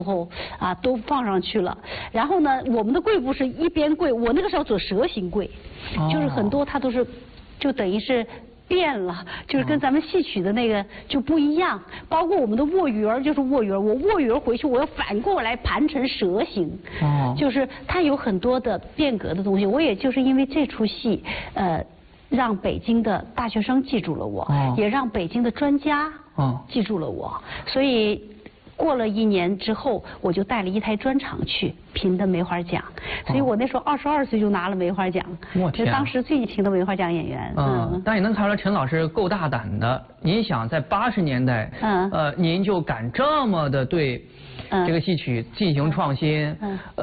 后啊都放上去了，然后呢，我们的跪步是一边跪，我那个时候走蛇形跪，就是很多它都是，就等于是变了，就是跟咱们戏曲的那个就不一样。包括我们的卧鱼儿就是卧鱼儿，我卧鱼儿回去我要反过来盘成蛇形，就是它有很多的变革的东西。我也就是因为这出戏，让北京的大学生记住了我，也让北京的专家记住了我，所以。过了1年之后，我就带了一台专场去评的梅花奖，所以我那时候22岁就拿了梅花奖，是当时最年轻的梅花奖演员。 但也能看出来陈老师够大胆的。您想在80年代，您就敢这么的对这个戏曲进行创新，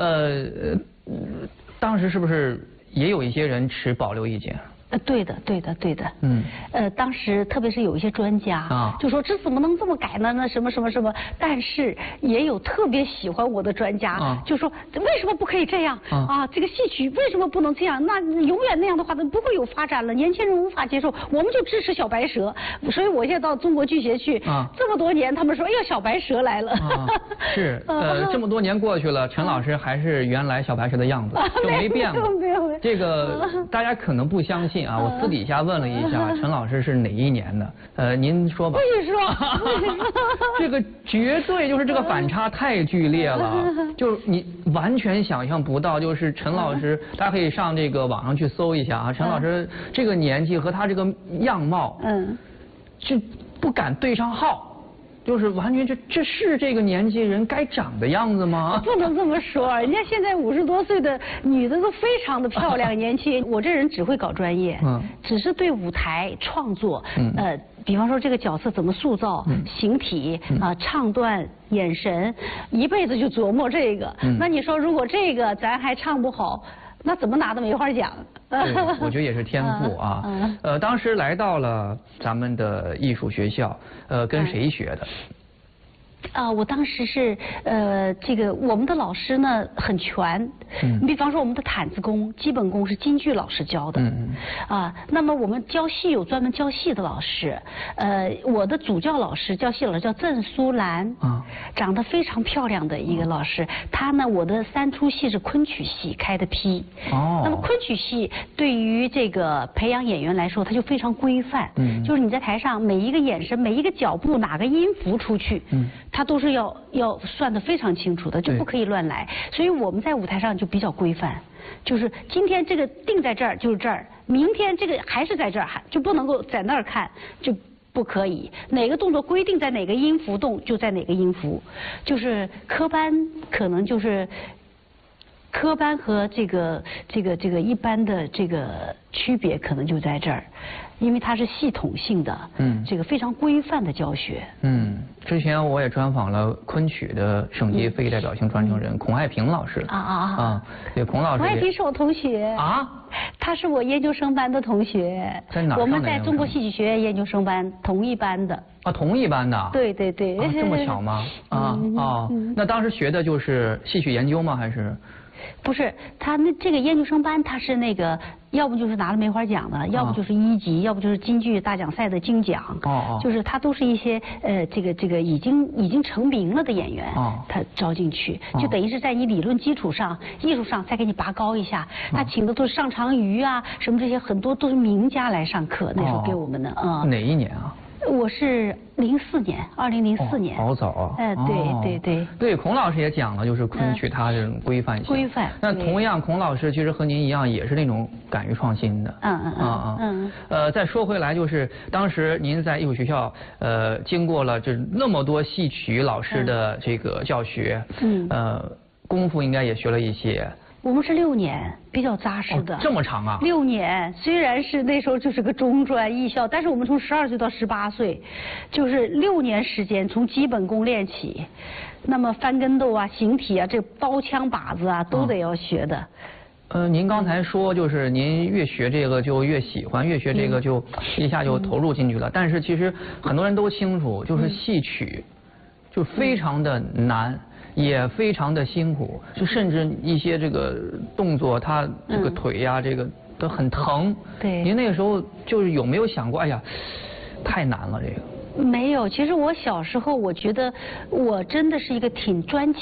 当时是不是也有一些人持保留意见？ 对的。当时特别是有一些专家就说这怎么能这么改呢？那什么，但是也有特别喜欢我的专家就说为什么不可以这样这个戏曲为什么不能这样？那永远那样的话，那不会有发展了，年轻人无法接受，我们就支持小白蛇。所以我现在到中国剧协去这么多年，他们说哎呀小白蛇来了。 是这么多年过去了，陈老师还是原来小白蛇的样子，就没变过。这个大家可能不相信。我私底下问了一下，陈老师是哪一年的？您说吧。 不许说。 这个绝对就是这个反差太剧烈了，就是你完全想象不到，就是陈老师，大家可以上这个网上去搜一下陈老师这个年纪和他这个样貌，就不敢对上号。就是完全这是这个年纪人该长的样子吗？ 不能这么说，人家现在50多岁的女的都非常的漂亮年轻。我这人只会搞专业，只是对舞台创作，比方说这个角色怎么塑造，形体唱段、眼神，一辈子就琢磨这个。那你说如果这个咱还唱不好，那怎么拿的梅花奖？ 对，我觉得也是天赋当时来到了咱们的艺术学校，跟谁学的？ 我当时是这个我们的老师呢很全，你比方说我们的毯子功、基本功是京剧老师教的，那么我们教戏有专门教戏的老师，我的主教老师教戏老师叫郑苏兰，长得非常漂亮的一个老师，他呢我的3出戏是昆曲系开的批，那么昆曲系对于这个培养演员来说，它就非常规范，就是你在台上每一个眼神、每一个脚步、哪个音符出去，它都是要算得非常清楚的，就不可以乱来。所以我们在舞台上就比较规范，就是今天这个定在这儿就是这儿，明天这个还是在这儿，就不能够在那儿看，就不可以。哪个动作规定在哪个音符动，就在哪个音符。就是科班可能就是科班和这个一般的这个区别可能就在这儿。因为它是系统性的，这个非常规范的教学。 之前我也专访了昆曲的省级非代表性传承人孔爱萍老师。对，孔老师。 孔爱萍是我同学。他是我研究生班的同学。 在哪？ 我们在中国戏曲学院研究生班同一班的。 同一班的。 对。 这么巧吗？那当时学的就是戏曲研究吗？还是？ 不是，他这个研究生班，他是那个，要不就是拿了梅花奖的，要不就是1级，要不就是京剧大奖赛的金奖。就是他都是一些这个已经成名了的演员，他招进去，就等于是在你理论基础上、艺术上再给你拔高一下。他请的都是上长瑜什么这些，很多都是名家来上课，那时候给我们的哪一年啊？ 我是2004年。 好早对，孔老师也讲了，就是昆曲它这种规范性。那同样，孔老师其实和您一样，也是那种敢于创新的。再说回来，就是当时您在艺术学校，经过了这那么多戏曲老师的这个教学，功夫应该也学了一些。 我们是6年，比较扎实的。 这么长啊 ！6年，虽然是那时候就是个中专艺校，但是我们从12岁到18岁，就是6年时间，从基本功练起。那么翻跟斗形体这刀枪把子都得要学的。 您刚才说就是您越学这个就越喜欢，越学这个就一下就投入进去了。但是其实很多人都清楚，就是戏曲就非常的难。也非常的辛苦，就甚至一些这个动作，它这个腿这个都很疼。 对。 您那个时候就是有没有想过，哎呀，太难了这个？ 没有，其实我小时候我觉得我真的是一个挺专情。